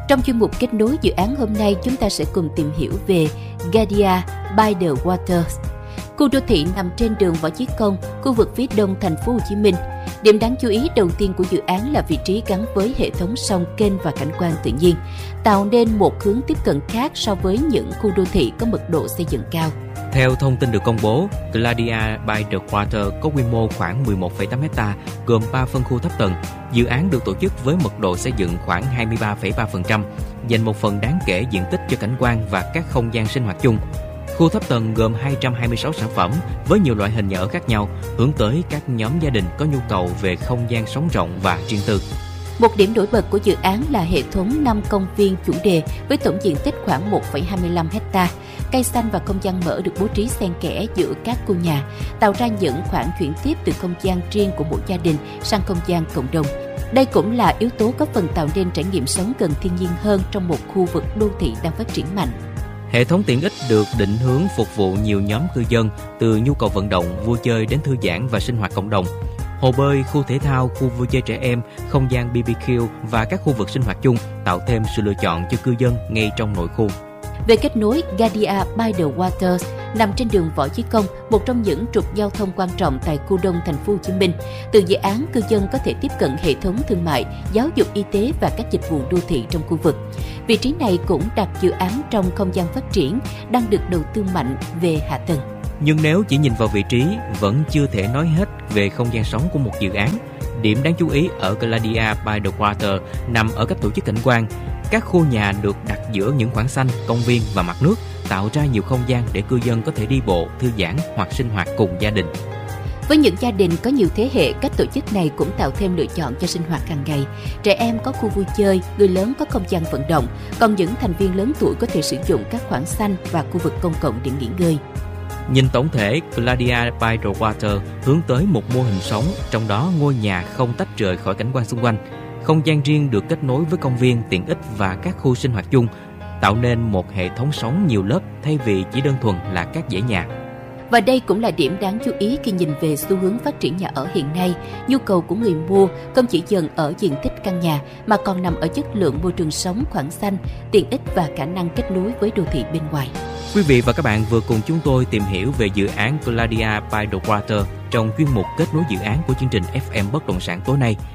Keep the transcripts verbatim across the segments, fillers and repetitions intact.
Trong chuyên mục kết nối dự án hôm nay, chúng ta sẽ cùng tìm hiểu về Gadia by the Waters. Khu đô thị nằm trên đường Võ Chí Công, khu vực phía đông thành phố Hồ Chí Minh. Điểm đáng chú ý đầu tiên của dự án là vị trí gắn với hệ thống sông, kênh và cảnh quan tự nhiên, tạo nên một hướng tiếp cận khác so với những khu đô thị có mật độ xây dựng cao. Theo thông tin được công bố, Gadia by the Water có quy mô khoảng mười một phẩy tám héc ta, gồm ba phân khu thấp tầng. Dự án được tổ chức với mật độ xây dựng khoảng hai mươi ba phẩy ba phần trăm, dành một phần đáng kể diện tích cho cảnh quan và các không gian sinh hoạt chung. Khu thấp tầng gồm hai trăm hai mươi sáu sản phẩm với nhiều loại hình nhà ở khác nhau, hướng tới các nhóm gia đình có nhu cầu về không gian sống rộng và riêng tư. Một điểm nổi bật của dự án là hệ thống năm công viên chủ đề với tổng diện tích khoảng một phẩy hai mươi lăm héc ta. Cây xanh và không gian mở được bố trí xen kẽ giữa các khu nhà, tạo ra những khoảng chuyển tiếp từ không gian riêng của mỗi gia đình sang không gian cộng đồng. Đây cũng là yếu tố góp phần tạo nên trải nghiệm sống gần thiên nhiên hơn trong một khu vực đô thị đang phát triển mạnh. Hệ thống tiện ích được định hướng phục vụ nhiều nhóm cư dân, từ nhu cầu vận động, vui chơi đến thư giãn và sinh hoạt cộng đồng. Hồ bơi, khu thể thao, khu vui chơi trẻ em, không gian bê bê kiu và các khu vực sinh hoạt chung tạo thêm sự lựa chọn cho cư dân ngay trong nội khu. Về kết nối, Gadia by the Waters nằm trên đường Võ Chí Công, một trong những trục giao thông quan trọng tại khu đông thành phố Hồ Chí Minh. Từ dự án, cư dân có thể tiếp cận hệ thống thương mại, giáo dục, y tế và các dịch vụ đô thị trong khu vực. Vị trí này cũng đặt dự án trong không gian phát triển, đang được đầu tư mạnh về hạ tầng. Nhưng nếu chỉ nhìn vào vị trí, vẫn chưa thể nói hết về không gian sống của một dự án. Điểm đáng chú ý ở Gadia by the Water nằm ở cách tổ chức cảnh quan. Các khu nhà được đặt giữa những khoảng xanh, công viên và mặt nước, tạo ra nhiều không gian để cư dân có thể đi bộ, thư giãn hoặc sinh hoạt cùng gia đình. Với những gia đình có nhiều thế hệ, cách tổ chức này cũng tạo thêm lựa chọn cho sinh hoạt hàng ngày. Trẻ em có khu vui chơi, người lớn có không gian vận động, còn những thành viên lớn tuổi có thể sử dụng các khoảng xanh và khu vực công cộng để nghỉ ngơi. Nhìn tổng thể, Gadia by the Water hướng tới một mô hình sống, trong đó ngôi nhà không tách rời khỏi cảnh quan xung quanh. Không gian riêng được kết nối với công viên, tiện ích và các khu sinh hoạt chung, tạo nên một hệ thống sống nhiều lớp thay vì chỉ đơn thuần là các dãy nhà. Và đây cũng là điểm đáng chú ý khi nhìn về xu hướng phát triển nhà ở hiện nay. Nhu cầu của người mua không chỉ dần ở diện tích căn nhà mà còn nằm ở chất lượng môi trường sống, khoảng xanh, tiện ích và khả năng kết nối với đô thị bên ngoài. Quý vị và các bạn vừa cùng chúng tôi tìm hiểu về dự án Gadia by the Water trong chuyên mục kết nối dự án của chương trình ép em Bất động sản tối nay.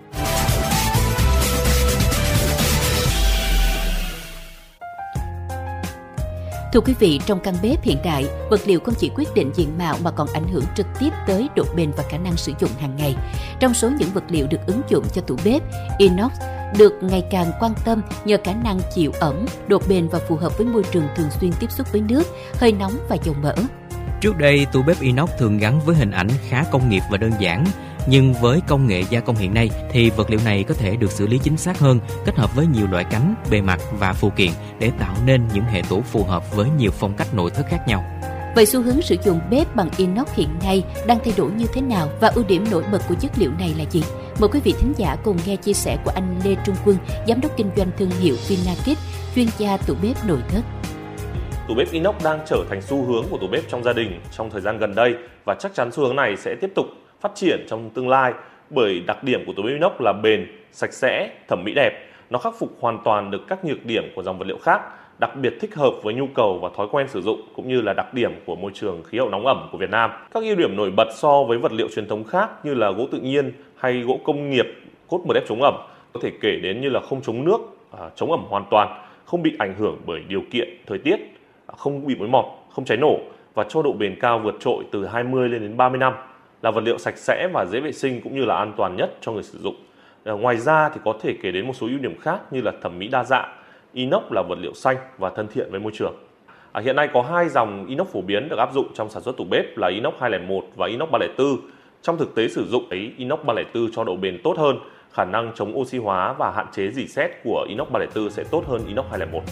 Thưa quý vị, trong căn bếp hiện đại, vật liệu không chỉ quyết định diện mạo mà còn ảnh hưởng trực tiếp tới độ bền và khả năng sử dụng hàng ngày. Trong số những vật liệu được ứng dụng cho tủ bếp, inox được ngày càng quan tâm nhờ khả năng chịu ẩm, độ bền và phù hợp với môi trường thường xuyên tiếp xúc với nước, hơi nóng và dầu mỡ. Trước đây, tủ bếp inox thường gắn với hình ảnh khá công nghiệp và đơn giản. Nhưng với công nghệ gia công hiện nay thì vật liệu này có thể được xử lý chính xác hơn, kết hợp với nhiều loại cánh, bề mặt và phụ kiện để tạo nên những hệ tủ phù hợp với nhiều phong cách nội thất khác nhau. Vậy xu hướng sử dụng bếp bằng inox hiện nay đang thay đổi như thế nào và ưu điểm nổi bật của chất liệu này là gì? Mời quý vị thính giả cùng nghe chia sẻ của anh Lê Trung Quân, giám đốc kinh doanh thương hiệu Vinakit, chuyên gia tủ bếp nội thất. Tủ bếp inox đang trở thành xu hướng của tủ bếp trong gia đình trong thời gian gần đây và chắc chắn xu hướng này sẽ tiếp tục phát triển trong tương lai, bởi đặc điểm của tủ bếp inox là bền, sạch sẽ, thẩm mỹ đẹp. Nó khắc phục hoàn toàn được các nhược điểm của dòng vật liệu khác, đặc biệt thích hợp với nhu cầu và thói quen sử dụng cũng như là đặc điểm của môi trường khí hậu nóng ẩm của Việt Nam. Các ưu điểm nổi bật so với vật liệu truyền thống khác như là gỗ tự nhiên hay gỗ công nghiệp, cốt mờ ép chống ẩm có thể kể đến như là không chống nước, chống ẩm hoàn toàn, không bị ảnh hưởng bởi điều kiện thời tiết, không bị mối mọt, không cháy nổ và cho độ bền cao vượt trội từ hai mươi lên đến ba mươi năm. Là vật liệu sạch sẽ và dễ vệ sinh cũng như là an toàn nhất cho người sử dụng. Ngoài ra thì có thể kể đến một số ưu điểm khác như là thẩm mỹ đa dạng. Inox là vật liệu xanh và thân thiện với môi trường. À, hiện nay có hai dòng inox phổ biến được áp dụng trong sản xuất tủ bếp là inox hai không một và inox ba không bốn. Trong thực tế sử dụng ấy, inox ba không bốn cho độ bền tốt hơn, khả năng chống oxy hóa và hạn chế rỉ sét của inox ba không bốn sẽ tốt hơn inox hai không một.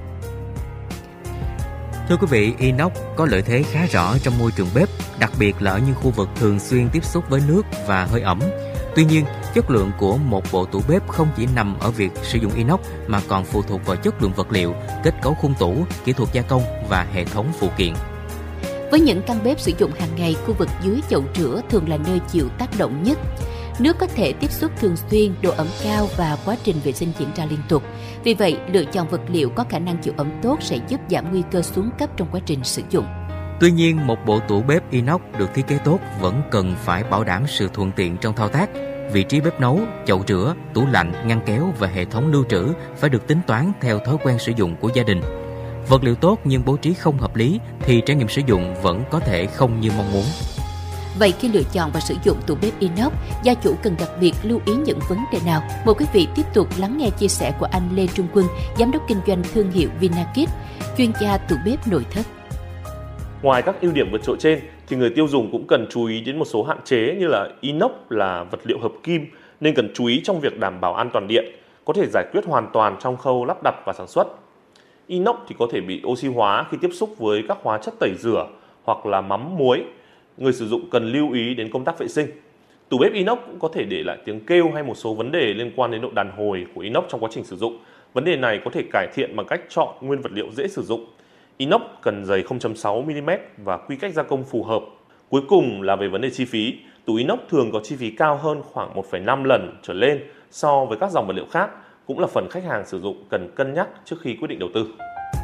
Thưa quý vị, inox có lợi thế khá rõ trong môi trường bếp, đặc biệt là ở những khu vực thường xuyên tiếp xúc với nước và hơi ẩm. Tuy nhiên, chất lượng của một bộ tủ bếp không chỉ nằm ở việc sử dụng inox mà còn phụ thuộc vào chất lượng vật liệu, kết cấu khung tủ, kỹ thuật gia công và hệ thống phụ kiện. Với những căn bếp sử dụng hàng ngày, khu vực dưới chậu rửa thường là nơi chịu tác động nhất. Nước có thể tiếp xúc thường xuyên, độ ẩm cao và quá trình vệ sinh diễn ra liên tục. Vì vậy, lựa chọn vật liệu có khả năng chịu ẩm tốt sẽ giúp giảm nguy cơ xuống cấp trong quá trình sử dụng. Tuy nhiên, một bộ tủ bếp inox được thiết kế tốt vẫn cần phải bảo đảm sự thuận tiện trong thao tác. Vị trí bếp nấu, chậu rửa, tủ lạnh, ngăn kéo và hệ thống lưu trữ phải được tính toán theo thói quen sử dụng của gia đình. Vật liệu tốt nhưng bố trí không hợp lý thì trải nghiệm sử dụng vẫn có thể không như mong muốn. Vậy khi lựa chọn và sử dụng tủ bếp inox, gia chủ cần đặc biệt lưu ý những vấn đề nào? Mời quý vị tiếp tục lắng nghe chia sẻ của anh Lê Trung Quân, giám đốc kinh doanh thương hiệu Vinakit, chuyên gia tủ bếp nội thất. Ngoài các ưu điểm vượt trội trên thì người tiêu dùng cũng cần chú ý đến một số hạn chế như là inox là vật liệu hợp kim nên cần chú ý trong việc đảm bảo an toàn điện, có thể giải quyết hoàn toàn trong khâu lắp đặt và sản xuất. Inox thì có thể bị oxy hóa khi tiếp xúc với các hóa chất tẩy rửa hoặc là mắm muối. Người sử dụng cần lưu ý đến công tác vệ sinh. Tủ bếp inox cũng có thể để lại tiếng kêu hay một số vấn đề liên quan đến độ đàn hồi của inox trong quá trình sử dụng. Vấn đề này có thể cải thiện bằng cách chọn nguyên vật liệu dễ sử dụng. Inox cần dày không phẩy sáu mi li mét và quy cách gia công phù hợp. Cuối cùng là về vấn đề chi phí. Tủ inox thường có chi phí cao hơn khoảng một phẩy năm lần trở lên so với các dòng vật liệu khác, cũng là phần khách hàng sử dụng cần cân nhắc trước khi quyết định đầu tư.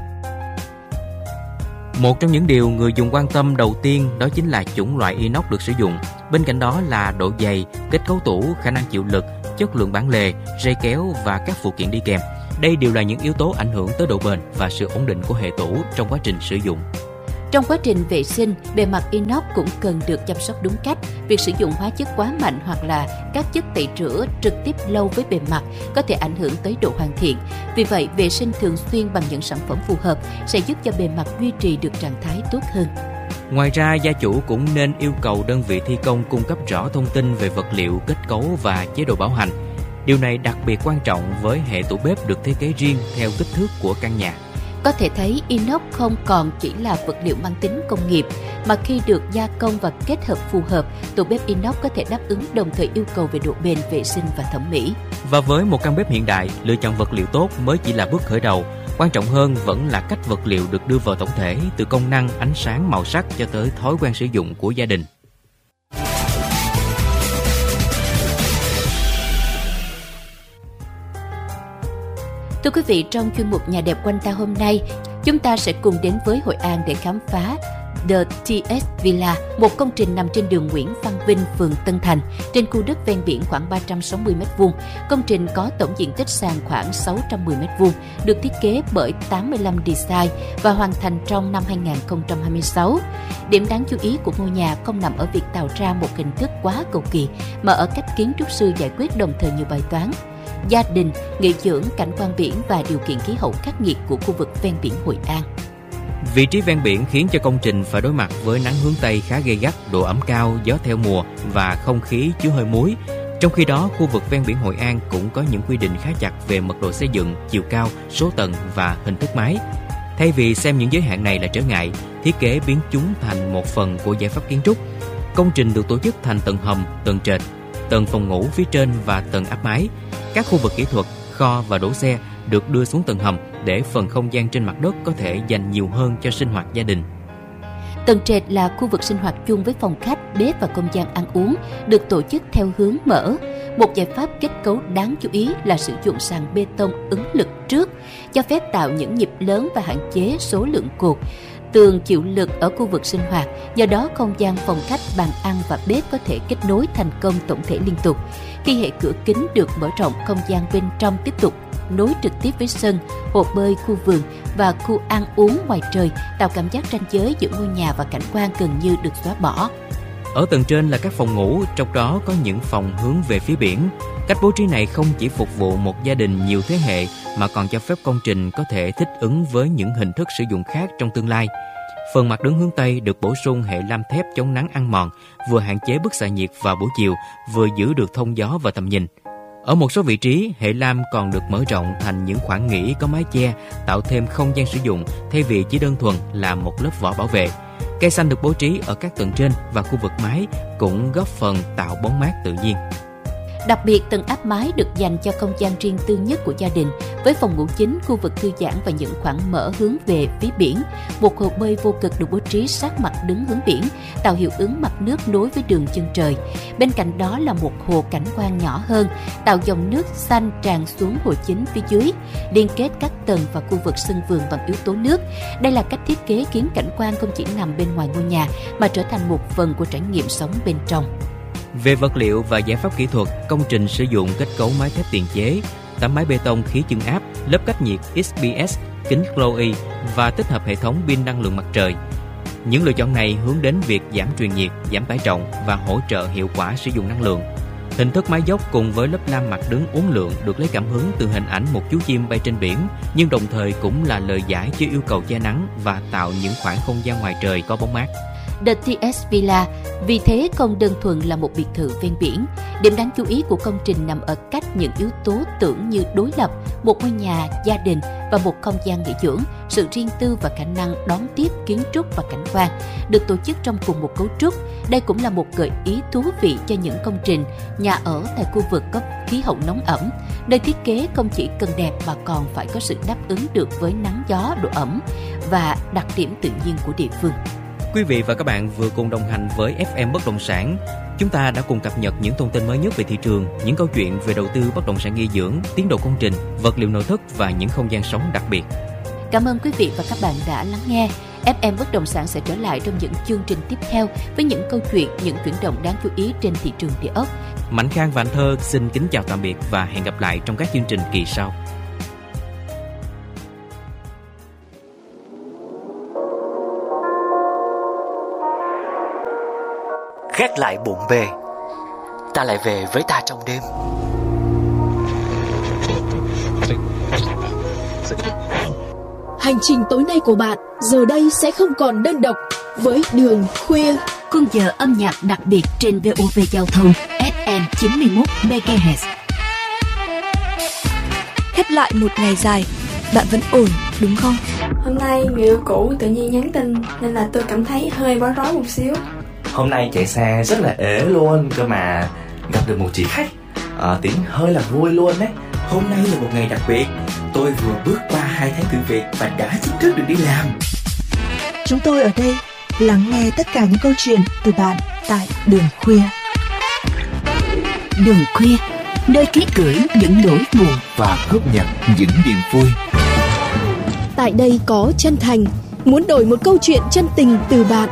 Một trong những điều người dùng quan tâm đầu tiên đó chính là chủng loại inox được sử dụng. Bên cạnh đó là độ dày, kết cấu tủ, khả năng chịu lực, chất lượng bản lề, rây kéo và các phụ kiện đi kèm. Đây đều là những yếu tố ảnh hưởng tới độ bền và sự ổn định của hệ tủ trong quá trình sử dụng. Trong quá trình vệ sinh, bề mặt inox cũng cần được chăm sóc đúng cách. Việc sử dụng hóa chất quá mạnh hoặc là các chất tẩy rửa trực tiếp lâu với bề mặt có thể ảnh hưởng tới độ hoàn thiện. Vì vậy, vệ sinh thường xuyên bằng những sản phẩm phù hợp sẽ giúp cho bề mặt duy trì được trạng thái tốt hơn. Ngoài ra, gia chủ cũng nên yêu cầu đơn vị thi công cung cấp rõ thông tin về vật liệu, kết cấu và chế độ bảo hành. Điều này đặc biệt quan trọng với hệ tủ bếp được thiết kế riêng theo kích thước của căn nhà. Có thể thấy inox không còn chỉ là vật liệu mang tính công nghiệp, mà khi được gia công và kết hợp phù hợp, tủ bếp inox có thể đáp ứng đồng thời yêu cầu về độ bền, vệ sinh và thẩm mỹ. Và với một căn bếp hiện đại, lựa chọn vật liệu tốt mới chỉ là bước khởi đầu. Quan trọng hơn vẫn là cách vật liệu được đưa vào tổng thể, từ công năng, ánh sáng, màu sắc cho tới thói quen sử dụng của gia đình. Thưa quý vị, trong chuyên mục Nhà đẹp quanh ta hôm nay, chúng ta sẽ cùng đến với Hội An để khám phá The tê ét Villa, một công trình nằm trên đường Nguyễn Văn Vinh, phường Tân Thành, trên khu đất ven biển khoảng ba trăm sáu mươi mét vuông. Công trình có tổng diện tích sàn khoảng sáu trăm mười mét vuông, được thiết kế bởi tám mươi lăm Design và hoàn thành trong năm hai nghìn không trăm hai mươi sáu. Điểm đáng chú ý của ngôi nhà không nằm ở việc tạo ra một hình thức quá cầu kỳ, mà ở cách kiến trúc sư giải quyết đồng thời nhiều bài toán: gia đình, nghỉ dưỡng, cảnh quan biển và điều kiện khí hậu khắc nghiệt của khu vực ven biển Hội An. Vị trí ven biển khiến cho công trình phải đối mặt với nắng hướng Tây khá gay gắt, độ ẩm cao, gió theo mùa và không khí chứa hơi muối. Trong khi đó, khu vực ven biển Hội An cũng có những quy định khá chặt về mật độ xây dựng, chiều cao, số tầng và hình thức mái. Thay vì xem những giới hạn này là trở ngại, thiết kế biến chúng thành một phần của giải pháp kiến trúc. Công trình được tổ chức thành tầng hầm, tầng trệt, tầng phòng ngủ phía trên và tầng áp mái. Các khu vực kỹ thuật, kho và đổ xe được đưa xuống tầng hầm để phần không gian trên mặt đất có thể dành nhiều hơn cho sinh hoạt gia đình. Tầng trệt là khu vực sinh hoạt chung với phòng khách, bếp và không gian ăn uống, được tổ chức theo hướng mở. Một giải pháp kết cấu đáng chú ý là sử dụng sàn bê tông ứng lực trước, cho phép tạo những nhịp lớn và hạn chế số lượng cột, tường chịu lực ở khu vực sinh hoạt. Do đó, không gian phòng khách, bàn ăn và bếp có thể kết nối thành công tổng thể liên tục. Khi hệ cửa kính được mở rộng, không gian bên trong tiếp tục nối trực tiếp với sân, hồ bơi, khu vườn và khu ăn uống ngoài trời, tạo cảm giác ranh giới giữa ngôi nhà và cảnh quan gần như được xóa bỏ. Ở tầng trên là các phòng ngủ, trong đó có những phòng hướng về phía biển. Cách bố trí này không chỉ phục vụ một gia đình nhiều thế hệ mà còn cho phép công trình có thể thích ứng với những hình thức sử dụng khác trong tương lai. Phần mặt đứng hướng Tây được bổ sung hệ lam thép chống nắng ăn mòn, vừa hạn chế bức xạ nhiệt vào buổi chiều, vừa giữ được thông gió và tầm nhìn. Ở một số vị trí, hệ lam còn được mở rộng thành những khoảng nghỉ có mái che, tạo thêm không gian sử dụng thay vì chỉ đơn thuần là một lớp vỏ bảo vệ. Cây xanh được bố trí ở các tầng trên và khu vực mái cũng góp phần tạo bóng mát tự nhiên. Đặc biệt, tầng áp mái được dành cho không gian riêng tư nhất của gia đình, với phòng ngủ chính, khu vực thư giãn và những khoảng mở hướng về phía biển. Một hồ bơi vô cực được bố trí sát mặt đứng hướng biển, tạo hiệu ứng mặt nước nối với đường chân trời. Bên cạnh đó là một hồ cảnh quan nhỏ hơn, tạo dòng nước xanh tràn xuống hồ chính phía dưới, liên kết các tầng và khu vực sân vườn bằng yếu tố nước. Đây là cách thiết kế khiến cảnh quan không chỉ nằm bên ngoài ngôi nhà mà trở thành một phần của trải nghiệm sống bên trong. Về vật liệu và giải pháp kỹ thuật, công trình sử dụng kết cấu mái thép tiền chế, tấm mái bê tông khí chưng áp, lớp cách nhiệt ích pê ét, kính Chloe và tích hợp hệ thống pin năng lượng mặt trời. Những lựa chọn này hướng đến việc giảm truyền nhiệt, giảm tải trọng và hỗ trợ hiệu quả sử dụng năng lượng. Hình thức mái dốc cùng với lớp lam mặt đứng uốn lượn được lấy cảm hứng từ hình ảnh một chú chim bay trên biển, nhưng đồng thời cũng là lời giải cho yêu cầu che nắng và tạo những khoảng không gian ngoài trời có bóng mát. The tê ét Villa vì thế không đơn thuần là một biệt thự ven biển. Điểm đáng chú ý của công trình nằm ở cách những yếu tố tưởng như đối lập, một ngôi nhà, gia đình và một không gian nghỉ dưỡng, sự riêng tư và khả năng đón tiếp kiến trúc và cảnh quan được tổ chức trong cùng một cấu trúc. Đây cũng là một gợi ý thú vị cho những công trình nhà ở tại khu vực có khí hậu nóng ẩm. Nơi thiết kế không chỉ cần đẹp mà còn phải có sự đáp ứng được với nắng gió, độ ẩm và đặc điểm tự nhiên của địa phương. Quý vị và các bạn vừa cùng đồng hành với ép em Bất động sản. Chúng ta đã cùng cập nhật những thông tin mới nhất về thị trường, những câu chuyện về đầu tư bất động sản nghỉ dưỡng, tiến độ công trình, vật liệu nội thất và những không gian sống đặc biệt. Cảm ơn quý vị và các bạn đã lắng nghe. ép em Bất động sản sẽ trở lại trong những chương trình tiếp theo với những câu chuyện, những chuyển động đáng chú ý trên thị trường địa ốc. Mạnh Khang và Anh Thơ xin kính chào tạm biệt và hẹn gặp lại trong các chương trình kỳ sau. Gác lại bộn bề, ta lại về với ta trong đêm. Hành trình tối nay của bạn giờ đây sẽ không còn đơn độc với Đường Khuya. Khung giờ âm nhạc đặc biệt trên vê o vê Giao thông ép em chín mươi mốt mê ga héc. Khép lại một ngày dài, bạn vẫn ổn đúng không? Hôm nay người yêu cũ tự nhiên nhắn tin nên là tôi cảm thấy hơi bối rối một xíu. Hôm nay chạy xe rất là ế luôn, cơ mà gặp được một chị khách à, tính hơi là vui luôn đấy. Hôm nay là một ngày đặc biệt, tôi vừa bước qua hai tháng thử việc và đã chính thức được đi làm. Chúng tôi ở đây lắng nghe tất cả những câu chuyện từ bạn tại Đường Khuya. Đường Khuya, nơi ký gửi những nỗi buồn và góp nhặt những niềm vui. Tại đây có chân thành, muốn đổi một câu chuyện chân tình từ bạn.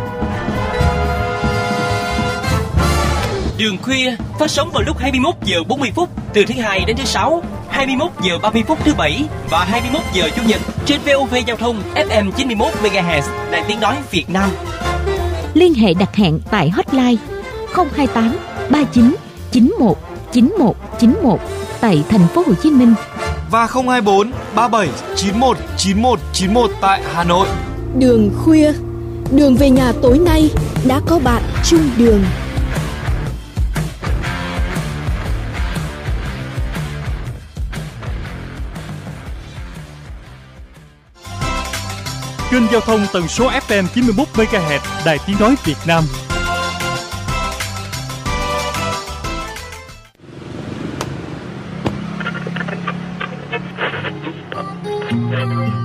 Đường Khuya phát sóng vào lúc hai mươi mốt giờ bốn mươi phút từ thứ hai đến thứ sáu, hai mươi mốt giờ ba mươi phút thứ bảy và hai mươi mốt giờ chủ nhật trên vê o vê Giao thông ép em chín mươi mốt mê ga héc, Đài Tiếng nói Việt Nam. Liên hệ đặt hẹn tại hotline không hai tám ba chín chín một chín một chín một tại thành phố Hồ Chí Minh và không hai bốn ba bảy chín một chín một chín một tại Hà Nội. Đường Khuya, đường về nhà tối nay đã có bạn chung đường. Kênh giao thông tần số ép em chín mươi mốt mê ga héc, Đài Tiếng nói Việt Nam.